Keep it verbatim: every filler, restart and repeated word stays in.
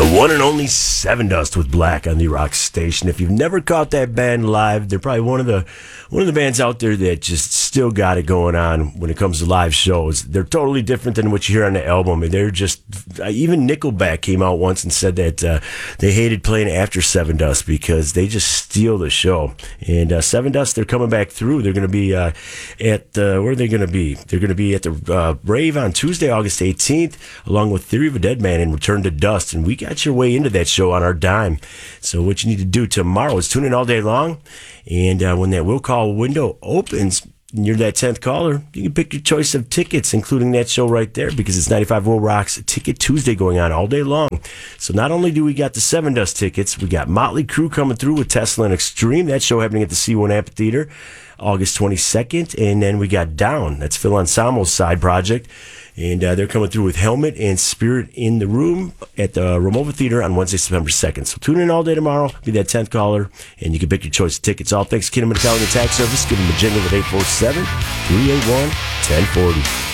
one and only Seven Dust with Black on the Rock Station. If you've never caught that band live, they're probably one of the one of the bands out there that just still got it going on when it comes to live shows. They're totally different than what you hear on the album. And they're just even Nickelback came out once and said that uh, they hated playing after Seven Dust because they just steal the show. And uh, Seven Dust, they're coming back through. They're going to be uh, at uh, where are they going to be? They're going to be at the uh, Rave on Tuesday, August eighteenth, along with Theory of a Dead Man and Return to Dust. And we got your way into that show on our dime. So what you need to do tomorrow is tune in all day long. And uh, when that will call window opens, and you're that tenth caller, you can pick your choice of tickets, including that show right there, because it's ninety-five Will Rock's Ticket Tuesday going on all day long. So not only do we got the Seven Dust tickets, we got Motley Crue coming through with Tesla and Extreme. That show happening at the C one Amphitheater, August twenty-second. And then we got Down. That's Phil Anselmo's side project. And uh, they're coming through with Helmet and Spirit in the Room at the Romova Theater on Wednesday, September second. So tune in all day tomorrow. Be that tenth caller, and you can pick your choice of tickets. All thanks to Kinnaman Accounting and Tax Service. Give them a jingle at eight four seven, three eight one, one oh four oh.